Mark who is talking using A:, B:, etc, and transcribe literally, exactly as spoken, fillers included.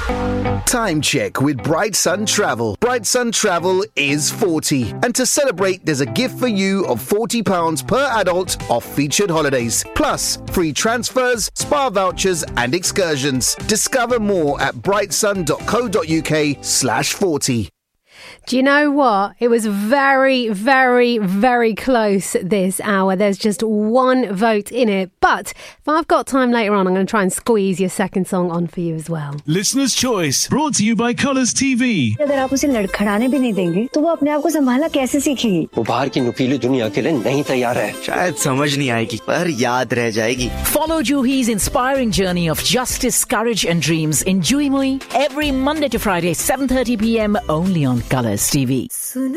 A: Time check with Bright Sun Travel. Bright Sun Travel is forty. And to celebrate, there's a gift for you of forty pounds per adult off featured holidays. Plus, free transfers, spa vouchers and excursions. Discover more at brightsun.co.uk slash 40.
B: Do you know what? It was very, very, very close this hour. There's just one vote in it. But if I've got time later on, I'm going to try and squeeze your second song on for you as well.
C: Listener's Choice, brought to you by Colours T V.
D: अगर आप उसे लड़खड़ाने भी नहीं देंगे तो वो अपने आप को संभालना कैसे सीखेगी?
E: वो बाहर की नुकीली दुनिया के लिए नहीं तैयार है।
F: शायद समझ नहीं आएगी पर याद रह जाएगी।
G: Follow Juhi's inspiring journey of justice, courage and dreams in Juhi Mui every Monday to Friday, seven thirty p.m. only on Colours T V.